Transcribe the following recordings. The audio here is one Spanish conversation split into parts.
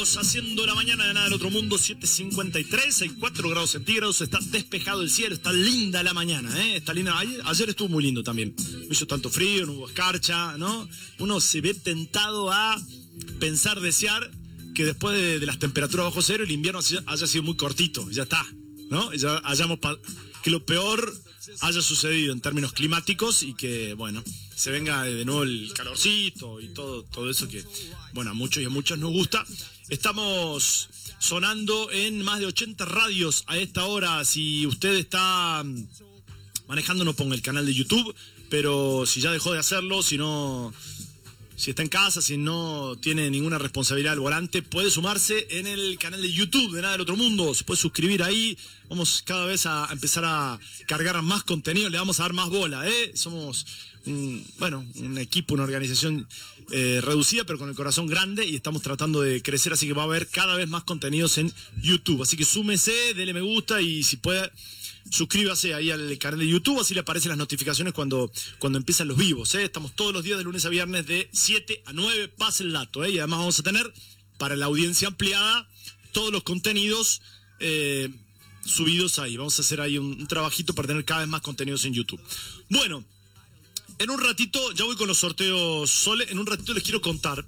minutos haciendo la mañana de Nada del Otro Mundo, 7:53, hay 4 grados centígrados, está despejado el cielo, está linda la mañana, está linda. Ayer estuvo muy lindo también, no hizo tanto frío, no hubo escarcha, ¿no? Uno se ve tentado a pensar, desear que después de las temperaturas bajo cero el invierno haya sido muy cortito, ya está, ¿no? Ya que lo peor haya sucedido en términos climáticos y que, bueno, se venga de nuevo el calorcito y todo eso que, bueno, a muchos y a muchas nos gusta. Estamos sonando en más de 80 radios a esta hora. Si usted está manejando, no ponga el canal de YouTube, pero si ya dejó de hacerlo, si está en casa, si no tiene ninguna responsabilidad al volante, puede sumarse en el canal de YouTube de Nada del Otro Mundo. Se puede suscribir ahí. Vamos cada vez a empezar a cargar más contenido. Le vamos a dar más bola, Somos un equipo, una organización reducida, pero con el corazón grande, y estamos tratando de crecer, así que va a haber cada vez más contenidos en YouTube. Así que súmese, dele me gusta y si puede, suscríbase ahí al canal de YouTube, así le aparecen las notificaciones cuando empiezan los vivos, Estamos todos los días de lunes a viernes de 7 a 9, pase el dato, Y además vamos a tener, para la audiencia ampliada, todos los contenidos subidos ahí. Vamos a hacer ahí un trabajito para tener cada vez más contenidos en YouTube. Bueno, en un ratito, ya voy con los sorteos, Sole, en un ratito les quiero contar.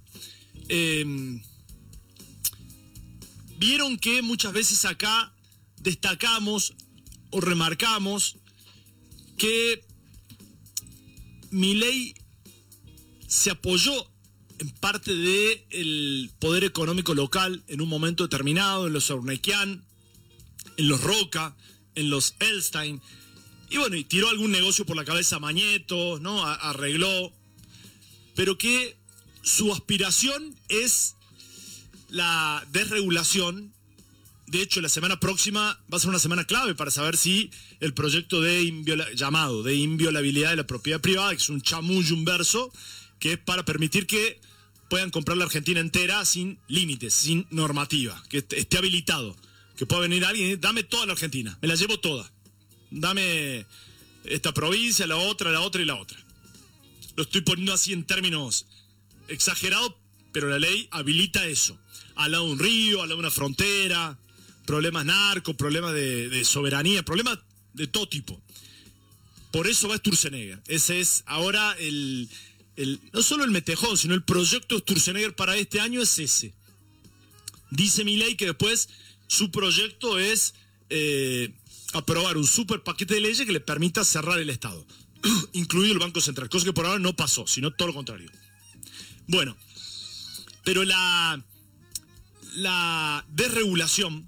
Vieron que muchas veces acá destacamos o remarcamos que Milei se apoyó en parte del poder económico local en un momento determinado, en los Ornequian, en los Roca, en los Elstein, y bueno, y tiró algún negocio por la cabeza a Mañeto, ¿no? Arregló, pero que su aspiración es la desregulación. De hecho, la semana próxima va a ser una semana clave para saber si el proyecto llamado de inviolabilidad de la propiedad privada, que es un chamullo, un verso, que es para permitir que puedan comprar la Argentina entera sin límites, sin normativa, que esté habilitado, que pueda venir alguien y decir, dame toda la Argentina, me la llevo toda, dame esta provincia, la otra y la otra. Lo estoy poniendo así en términos exagerados, pero la ley habilita eso, al lado de un río, al lado de una frontera, problemas narcos, problemas de soberanía, problemas de todo tipo. Por eso va Sturzenegger. Ese es ahora no solo el metejón, sino el proyecto Sturzenegger para este año es ese. Dice Milei que después su proyecto es aprobar un super paquete de leyes que le permita cerrar el Estado, incluido el Banco Central, cosa que por ahora no pasó, sino todo lo contrario. Bueno, pero la desregulación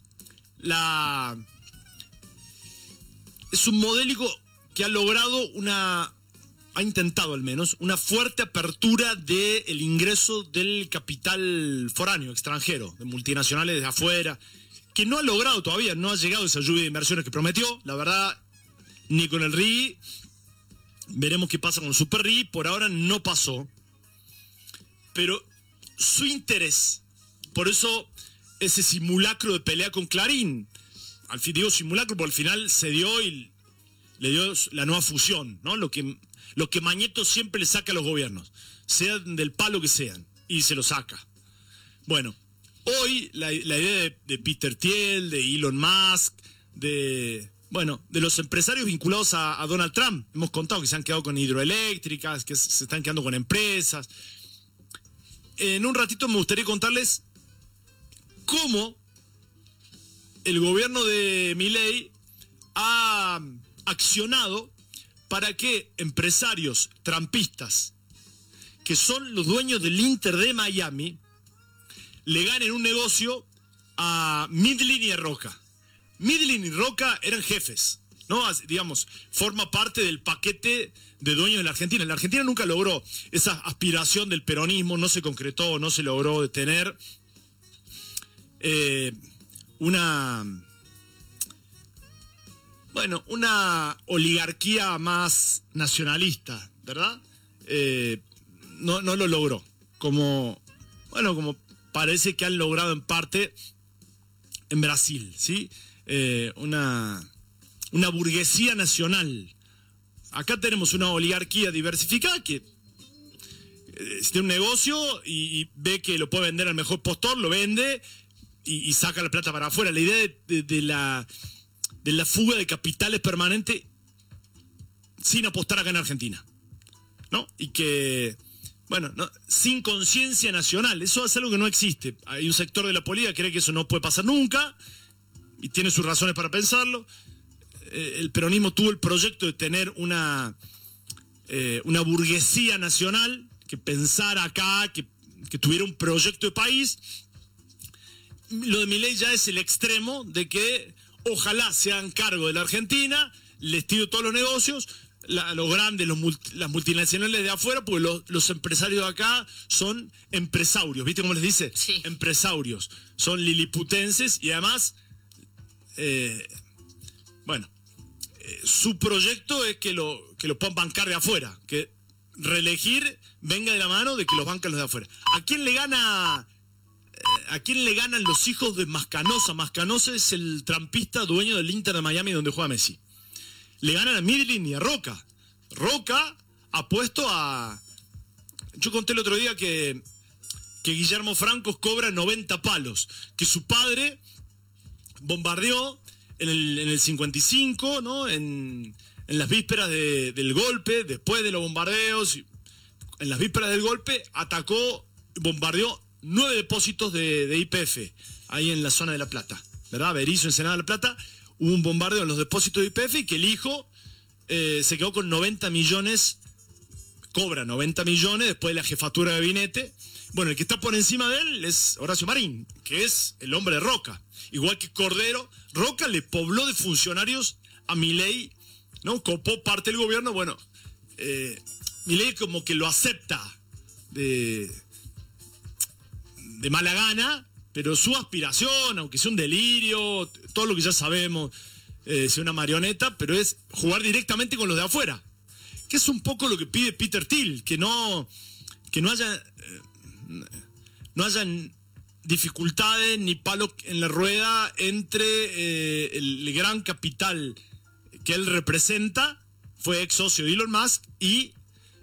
es un modelo que ha logrado ha intentado al menos una fuerte apertura del ingreso del capital foráneo, extranjero, de multinacionales de afuera, que no ha logrado todavía, no ha llegado esa lluvia de inversiones que prometió, la verdad, ni con el RI. Veremos qué pasa con el Super RI, por ahora no pasó, pero su interés, por eso ese simulacro de pelea con Clarín, al fin digo simulacro porque al final se dio y le dio la nueva fusión, ¿no? Lo que Mañeto siempre le saca a los gobiernos, sean del palo que sean, y se lo saca. Bueno, hoy la idea de Peter Thiel, de Elon Musk, de los empresarios vinculados a Donald Trump, hemos contado que se han quedado con hidroeléctricas, que se están quedando con empresas. En un ratito me gustaría contarles cómo el gobierno de Milei ha accionado para que empresarios trampistas, que son los dueños del Inter de Miami, le ganen un negocio a Midland y a Roca. Midland y Roca eran jefes, ¿no? Digamos, forma parte del paquete de dueños de la Argentina. La Argentina nunca logró esa aspiración del peronismo, no se concretó, no se logró tener una oligarquía más nacionalista, ¿verdad? No lo logró, como parece que han logrado en parte en Brasil, ¿sí? Una burguesía nacional. Acá tenemos una oligarquía diversificada que si tiene un negocio y ve que lo puede vender al mejor postor, lo vende y saca la plata para afuera. La idea de la fuga de capitales permanente sin apostar acá en Argentina, ¿no? Y que, bueno, no, sin conciencia nacional, eso es algo que no existe. Hay un sector de la política que cree que eso no puede pasar nunca y tiene sus razones para pensarlo. El peronismo tuvo el proyecto de tener una burguesía nacional que pensara acá, que tuviera un proyecto de país. Lo de Milei ya es el extremo de que ojalá se hagan cargo de la Argentina, les tiro todos los negocios, los grandes, las multinacionales de afuera, porque los empresarios de acá son empresarios, ¿viste cómo les dice? Sí. Empresarios, son liliputenses y además, su proyecto es que lo puedan bancar de afuera, que reelegir venga de la mano de que los bancan los de afuera. ¿A quién le ganan los hijos de Mascanosa? Mascanosa es el trampista dueño del Inter de Miami donde juega Messi. Le ganan a Midlin y a Roca. Roca ha puesto a... Yo conté el otro día que Guillermo Franco cobra 90 palos, que su padre bombardeó en el 55, ¿no? En las vísperas del golpe, después de los bombardeos, en las vísperas del golpe, bombardeó 9 depósitos de YPF, ahí en la zona de La Plata, ¿verdad? Berizo, Ensenada, La Plata, hubo un bombardeo en los depósitos de YPF y que el hijo se quedó con 90 millones, cobra 90 millones después de la jefatura de gabinete. Bueno, el que está por encima de él es Horacio Marín, que es el hombre de Roca. Igual que Cordero, Roca le pobló de funcionarios a Milei, ¿no? Copó parte del gobierno. Bueno, Milei como que lo acepta de mala gana, pero su aspiración, aunque sea un delirio, todo lo que ya sabemos, sea una marioneta, pero es jugar directamente con los de afuera, que es un poco lo que pide Peter Thiel, que no hayan dificultades ni palos en la rueda entre el gran capital que él representa, fue ex socio de Elon Musk, y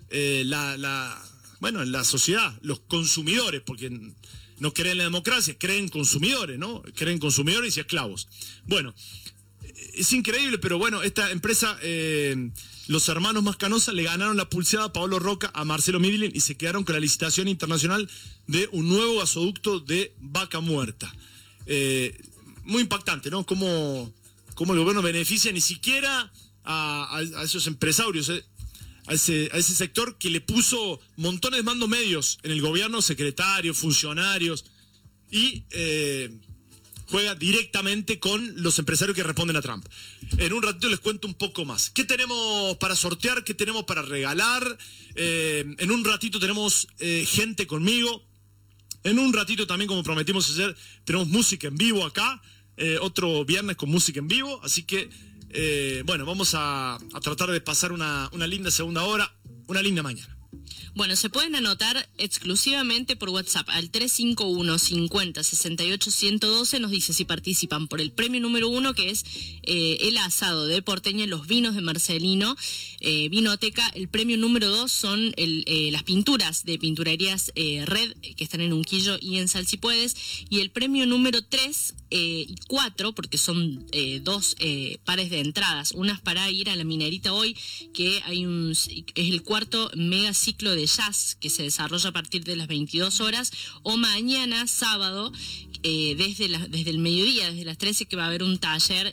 la sociedad, los consumidores, porque no creen en la democracia, creen consumidores, ¿no? Creen consumidores y esclavos. Bueno, es increíble, pero bueno, esta empresa, los hermanos Mascanosa le ganaron la pulseada a Pablo Roca, a Marcelo Midlin, y se quedaron con la licitación internacional de un nuevo gasoducto de Vaca Muerta. Muy impactante, ¿no? Cómo el gobierno beneficia ni siquiera a esos empresarios, a ese sector que le puso montones de mandos medios en el gobierno, secretarios, funcionarios, y juega directamente con los empresarios que responden a Trump. En un ratito les cuento un poco más. ¿Qué tenemos para sortear? ¿Qué tenemos para regalar? En un ratito tenemos gente conmigo. En un ratito también, como prometimos ayer, tenemos música en vivo acá. Otro viernes con música en vivo. Así que, vamos a tratar de pasar una linda segunda hora, una linda mañana. Bueno, se pueden anotar exclusivamente por WhatsApp al 351 50 68 112. Nos dice si participan por el premio número 1, que es el asado de Porteña, los vinos de Marcelino, Vinoteca. El premio número 2 son las pinturas de Pinturerías Red, que están en Unquillo y en Sal Si Puedes. Y el premio número 3 y 4, porque son 2 pares de entradas, unas para ir a la Minerita hoy, que es el cuarto mega ciclo de jazz que se desarrolla a partir de las 22 horas, o mañana, sábado, desde el mediodía, desde las 13, que va a haber un taller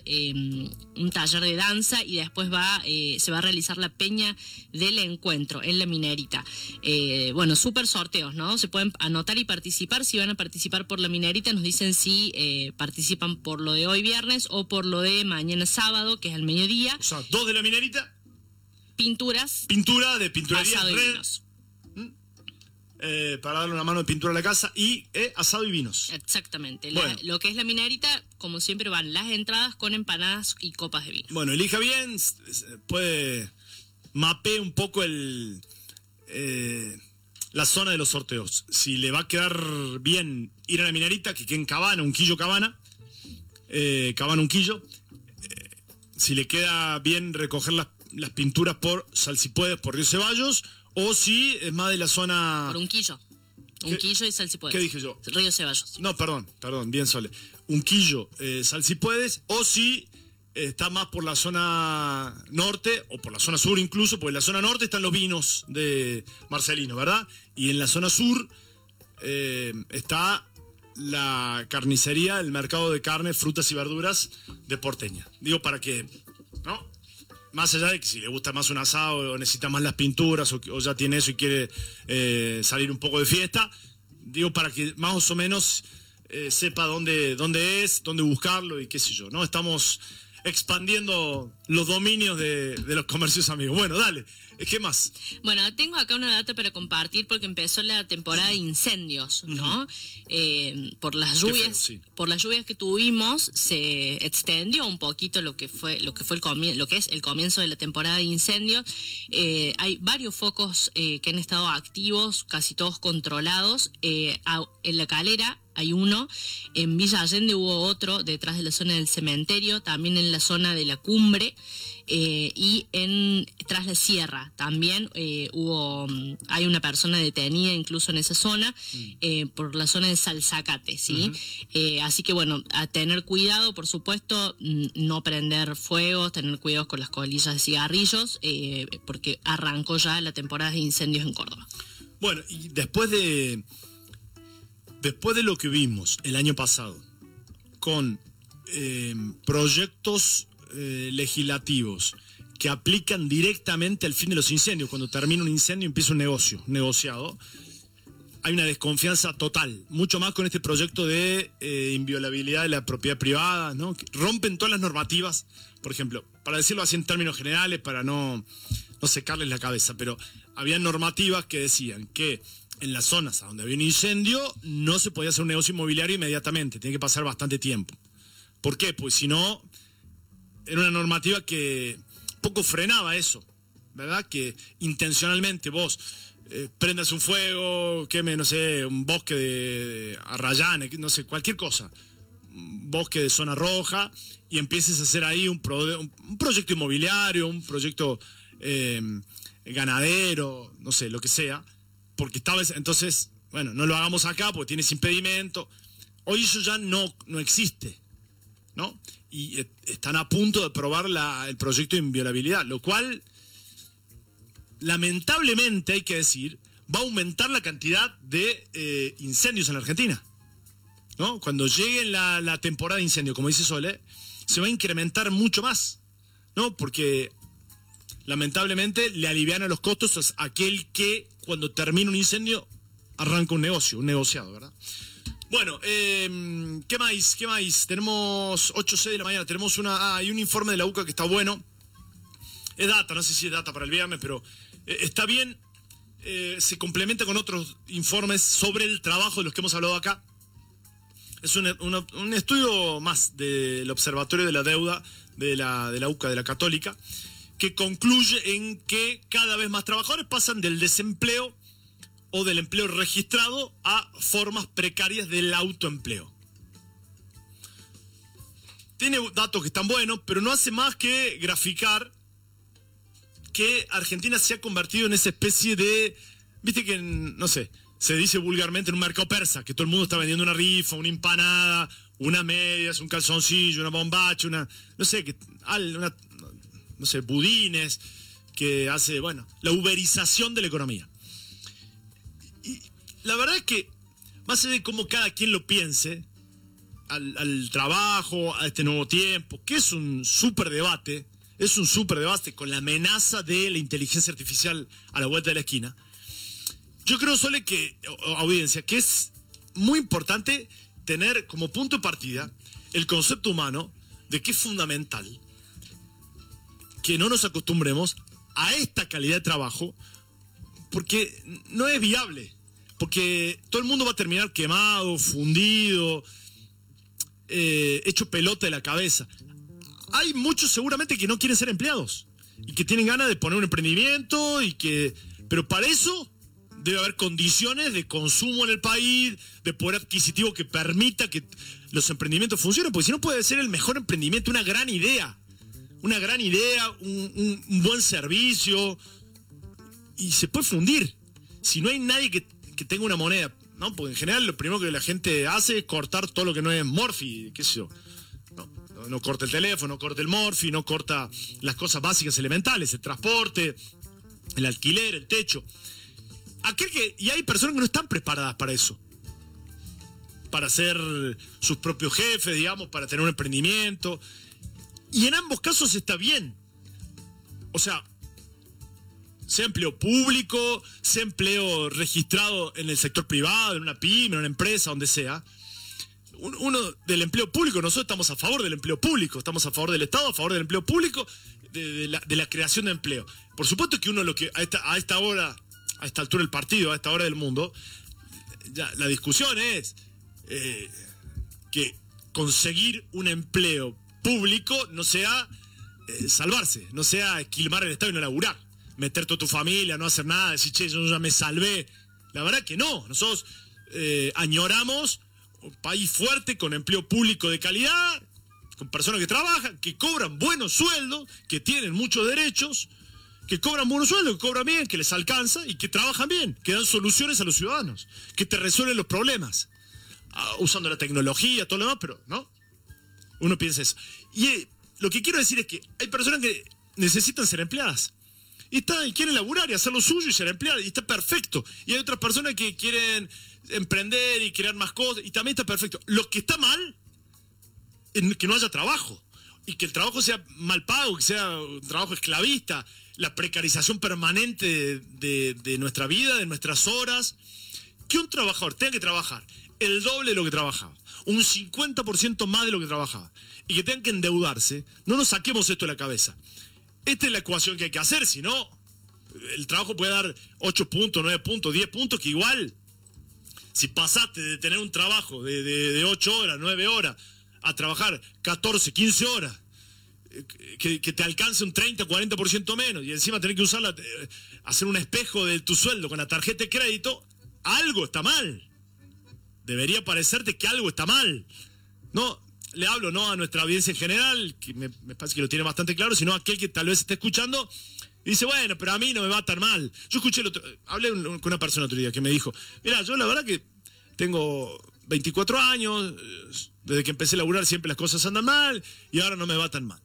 de danza, y después se va a realizar la peña del encuentro en la Minerita. Súper sorteos, ¿no? Se pueden anotar y participar. Si van a participar por la Minerita, nos dicen si participan por lo de hoy viernes o por lo de mañana sábado, que es al mediodía. O sea, 2 de la Minerita. Pintura de Pinturerías Red. Para darle una mano de pintura a la casa, y asado y vinos. Exactamente. Bueno. Lo que es la Minerita, como siempre, van las entradas con empanadas y copas de vino. Bueno, elija bien, puede mapear un poco la zona de los sorteos. Si le va a quedar bien ir a la Minerita, que quede en Cabana, Unquillo, Cabana, Unquillo. Si le queda bien recoger las pinturas por Sal Si Puedes, por Río Ceballos, o si es más de la zona... Por Unquillo. Unquillo y Salsipuedes. ¿Qué dije yo? Río Ceballos. No, perdón, bien Sole. Unquillo, Salsipuedes, o si está más por la zona norte, o por la zona sur incluso, porque en la zona norte están los vinos de Marcelino, ¿verdad? Y en la zona sur está la carnicería, el mercado de carne, frutas y verduras de Porteña. Digo, para que, ¿no? Más allá de que si le gusta más un asado o necesita más las pinturas o ya tiene eso y quiere salir un poco de fiesta, digo, para que más o menos sepa dónde es, dónde buscarlo y qué sé yo, ¿no? Estamos expandiendo los dominios de los comercios amigos. Bueno, dale, ¿qué más? Bueno, tengo acá una data para compartir porque empezó la temporada de incendios, ¿no? Por las lluvias, feo, sí. Por las lluvias que tuvimos, se extendió un poquito lo que es el comienzo de la temporada de incendios. Hay varios focos que han estado activos, casi todos controlados. En La Calera hay uno, en Villa Allende hubo otro, detrás de la zona del cementerio, también en la zona de la cumbre, y tras la sierra también hay una persona detenida incluso en esa zona, por la zona de Salzacate, ¿sí? Así que bueno, a tener cuidado, por supuesto, no prender fuegos, tener cuidado con las colillas de cigarrillos, porque arrancó ya la temporada de incendios en Córdoba. Bueno, y después de lo que vimos el año pasado, con proyectos legislativos que aplican directamente al fin de los incendios, cuando termina un incendio empieza un negociado, hay una desconfianza total, mucho más con este proyecto de inviolabilidad de la propiedad privada, ¿no? Que rompen todas las normativas, por ejemplo, para decirlo así en términos generales, para no secarles la cabeza, pero había normativas que decían que en las zonas donde había un incendio no se podía hacer un negocio inmobiliario inmediatamente, tiene que pasar bastante tiempo. ¿Por qué? Pues si no, era una normativa que poco frenaba eso, ¿verdad? Que intencionalmente vos prendas un fuego, queme, no sé, un bosque de arrayanes, no sé, cualquier cosa, un bosque de zona roja, y empieces a hacer ahí un proyecto inmobiliario, un proyecto ganadero, no sé, lo que sea, porque entonces, bueno, no lo hagamos acá porque tienes impedimento. Hoy eso ya no existe, ¿no? Y están a punto de aprobar el proyecto de inviolabilidad, lo cual, lamentablemente, hay que decir, va a aumentar la cantidad de incendios en la Argentina, ¿no? Cuando llegue la temporada de incendio, como dice Sole, se va a incrementar mucho más, ¿no? Porque lamentablemente le alivianan los costos a aquel que cuando termina un incendio arranca un negociado, ¿verdad? Bueno, ¿qué más? Tenemos 8:06 de la mañana, tenemos hay un informe de la UCA que está bueno. Es data, no sé si es data para el viernes, pero está bien. Se complementa con otros informes sobre el trabajo de los que hemos hablado acá. Es un estudio más del Observatorio de la Deuda de la UCA, de la Católica, que concluye en que cada vez más trabajadores pasan del desempleo o del empleo registrado a formas precarias del autoempleo. Tiene datos que están buenos, pero no hace más que graficar que Argentina se ha convertido en esa especie de, viste que, no sé, se dice vulgarmente en un mercado persa, que todo el mundo está vendiendo una rifa, una empanada, una medias, un calzoncillo, una bombacha, budines, que hace, bueno, la uberización de la economía. Y la verdad es que, más allá de cómo cada quien lo piense, al trabajo, a este nuevo tiempo, que es un súper debate con la amenaza de la inteligencia artificial a la vuelta de la esquina, yo creo, Sole, audiencia, que es muy importante tener como punto de partida el concepto humano de que es fundamental que no nos acostumbremos a esta calidad de trabajo, porque no es viable, porque todo el mundo va a terminar quemado, fundido, hecho pelota de la cabeza. Hay muchos seguramente que no quieren ser empleados y que tienen ganas de poner un emprendimiento pero para eso debe haber condiciones de consumo en el país, de poder adquisitivo que permita que los emprendimientos funcionen, porque si no puede ser el mejor emprendimiento, una gran idea, un buen servicio, y se puede fundir. Si no hay nadie que tenga una moneda, ¿no? Porque en general lo primero que la gente hace es cortar todo lo que no es Morphy, qué sé yo. No corta el teléfono, no corta el Morphy, no corta las cosas básicas elementales, el transporte, el alquiler, el techo. Y hay personas que no están preparadas para eso. Para ser sus propios jefes, digamos, para tener un emprendimiento. Y en ambos casos está bien. O sea empleo público, sea empleo registrado en el sector privado, en una pyme, en una empresa, donde sea. Uno del empleo público, nosotros estamos a favor del empleo público, estamos a favor del Estado, a favor del empleo público, de la creación de empleo. Por supuesto que uno lo que a esta hora, a esta altura del partido, a esta hora del mundo, ya la discusión es que conseguir un empleo público no sea salvarse, no sea esquilmar el Estado y no laburar. Meter toda tu familia, no hacer nada, decir, che, yo ya me salvé. La verdad que no. Nosotros añoramos un país fuerte, con empleo público de calidad, con personas que trabajan, que cobran buenos sueldos, que tienen muchos derechos, que cobran buenos sueldos, que cobran bien, que les alcanza y que trabajan bien, que dan soluciones a los ciudadanos, que te resuelven los problemas, usando la tecnología, todo lo demás, pero no. Uno piensa eso. Y lo que quiero decir es que hay personas que necesitan ser empleadas. Y quieren laburar y hacer lo suyo y ser empleados, y está perfecto. Y hay otras personas que quieren emprender y crear más cosas, y también está perfecto. Lo que está mal es que no haya trabajo, y que el trabajo sea mal pago, que sea un trabajo esclavista, la precarización permanente de nuestra vida, de nuestras horas. Que un trabajador tenga que trabajar el doble de lo que trabajaba, un 50% más de lo que trabajaba, y que tengan que endeudarse. No nos saquemos esto de la cabeza. Esta es la ecuación que hay que hacer, si no, el trabajo puede dar 8 puntos, 9 puntos, 10 puntos, que igual, si pasaste de tener un trabajo de 8 horas, 9 horas, a trabajar 14, 15 horas, que te alcance un 30, 40% menos, y encima tener que usarla, hacer un espejo de tu sueldo con la tarjeta de crédito, algo está mal. Debería parecerte que algo está mal. No. Le hablo no a nuestra audiencia en general, que me parece que lo tiene bastante claro, sino a aquel que tal vez esté escuchando y dice, bueno, pero a mí no me va tan mal. Yo hablé con una persona otro día que me dijo, mira, yo la verdad que tengo 24 años, desde que empecé a laburar siempre las cosas andan mal y ahora no me va tan mal.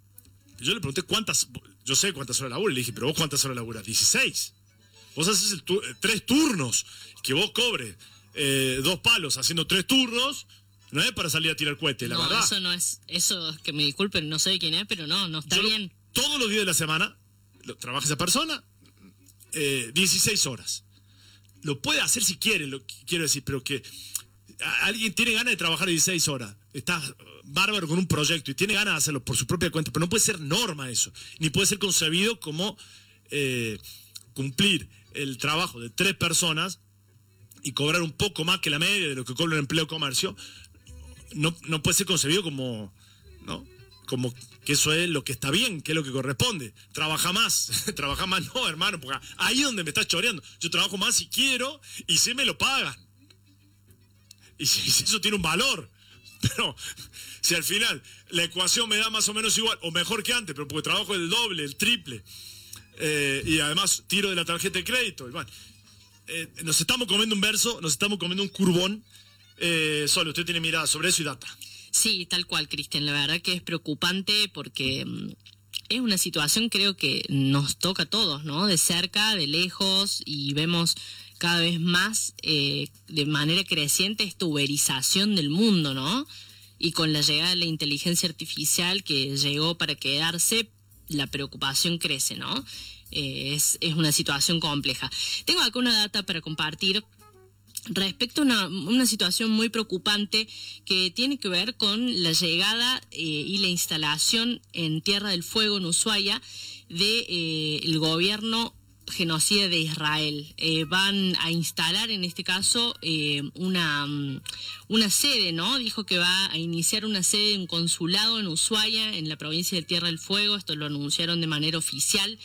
Yo le pregunté yo sé cuántas horas laburo, y le dije, pero vos cuántas horas laburás, 16. Vos haces 3 turnos, que vos cobres 2 palos haciendo 3 turnos. No es para salir a tirar cohetes, la verdad. Eso no es, eso que me disculpen, no sé de quién es, pero no está bien. Todos los días de la semana trabaja esa persona 16 horas. Lo puede hacer si quiere, lo que quiero decir, pero que alguien tiene ganas de trabajar 16 horas, está bárbaro con un proyecto y tiene ganas de hacerlo por su propia cuenta, pero no puede ser norma eso, ni puede ser concebido como cumplir el trabajo de 3 personas y cobrar un poco más que la media de lo que cobra un empleo de comercio. No puede ser concebido como, ¿no? Como que eso es lo que está bien, que es lo que corresponde. Trabaja más, no, hermano, porque ahí es donde me estás choreando. Yo trabajo más si quiero y si me lo pagan. Y si eso tiene un valor. Pero si al final la ecuación me da más o menos igual, o mejor que antes, pero porque trabajo el doble, el triple, y además tiro de la tarjeta de crédito, y bueno, nos estamos comiendo un verso, nos estamos comiendo un curbón. Solo usted tiene mirada sobre eso y data. Sí, tal cual, Cristian. La verdad que es preocupante porque es una situación, creo que nos toca a todos, ¿no? De cerca, de lejos, y vemos cada vez más de manera creciente esta uberización del mundo, ¿no? Y con la llegada de la inteligencia artificial que llegó para quedarse, la preocupación crece, ¿no? Es una situación compleja. Tengo acá una data para compartir respecto a una situación muy preocupante que tiene que ver con la llegada y la instalación en Tierra del Fuego, en Ushuaia, el gobierno genocida de Israel. Van a instalar en este caso una sede, ¿no? Dijo que va a iniciar una sede, un consulado en Ushuaia, en la provincia de Tierra del Fuego. Esto lo anunciaron de manera oficial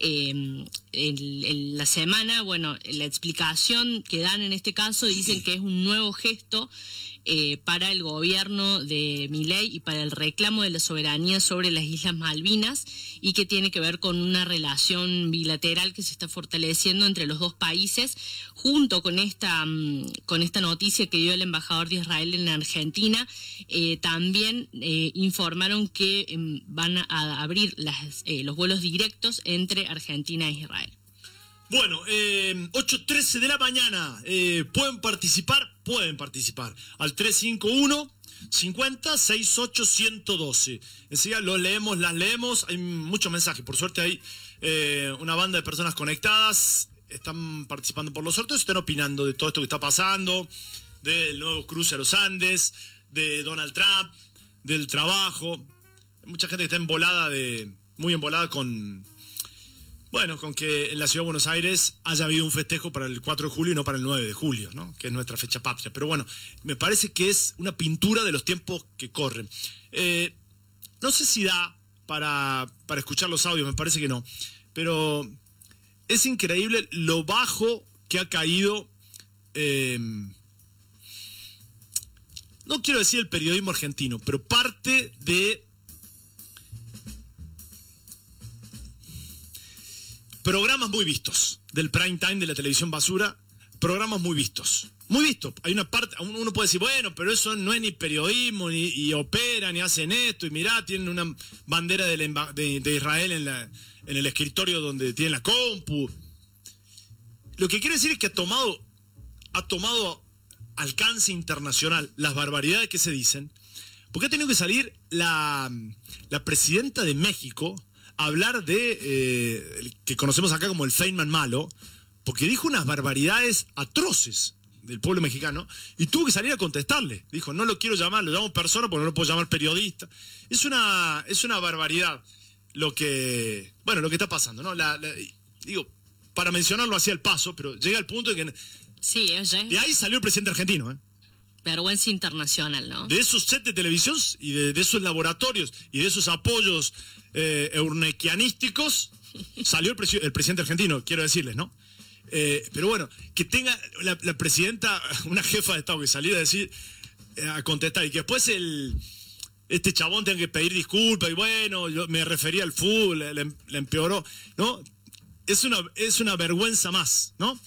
la semana. Bueno, la explicación que dan en este caso dicen que es un nuevo gesto para el gobierno de Milei y para el reclamo de la soberanía sobre las Islas Malvinas, y que tiene que ver con una relación bilateral que se está fortaleciendo entre los dos países, junto con esta noticia que dio el embajador de Israel en Argentina. También informaron que van a abrir los vuelos directos entre Argentina e Israel. Bueno, 8:13 de la mañana, ¿pueden participar? Pueden participar al 351-50-68-112. Enseguida los leemos, las leemos, hay muchos mensajes, por suerte hay una banda de personas conectadas, están participando por los sorteos, están opinando de todo esto que está pasando, del nuevo cruce a los Andes, de Donald Trump, del trabajo. Hay mucha gente que está muy embolada con que en la ciudad de Buenos Aires haya habido un festejo para el 4 de julio y no para el 9 de julio, ¿no? Que es nuestra fecha patria. Pero bueno, me parece que es una pintura de los tiempos que corren. No sé si da para escuchar los audios, me parece que no. Pero es increíble lo bajo que ha caído, no quiero decir el periodismo argentino, pero parte de programas muy vistos, del prime time de la televisión basura, programas muy vistos. Muy vistos. Hay una parte, uno puede decir, bueno, pero eso no es ni periodismo, ni operan, ni hacen esto, y mirá, tienen una bandera de Israel en el escritorio donde tienen la compu. Lo que quiero decir es que ha tomado alcance internacional las barbaridades que se dicen, porque ha tenido que salir la presidenta de México hablar de que conocemos acá como el Feynman malo, porque dijo unas barbaridades atroces del pueblo mexicano y tuvo que salir a contestarle. Dijo, no lo quiero llamar, lo llamo persona porque no lo puedo llamar periodista. Es una barbaridad lo que está pasando, ¿no? Digo, para mencionarlo hacia el paso, pero llega el punto en que sí, de ahí salió el presidente argentino, ¿eh? Vergüenza internacional, ¿no? De esos sets de televisión y de esos laboratorios y de esos apoyos eurnequianísticos salió el presidente argentino, quiero decirles, ¿no? Pero bueno, que tenga la presidenta, una jefa de Estado que saliera a decir, a contestar, y que después este chabón tenga que pedir disculpas, y bueno, yo me refería al fútbol, le empeoró, ¿no? Es una vergüenza más, ¿no?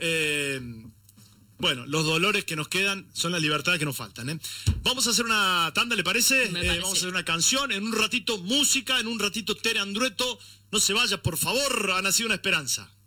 Bueno, los dolores que nos quedan son las libertades que nos faltan, ¿eh? Vamos a hacer una tanda, ¿le parece? Me parece. Vamos a hacer una canción, en un ratito música, en un ratito Tere Andrueto. No se vaya, por favor, ha nacido una esperanza.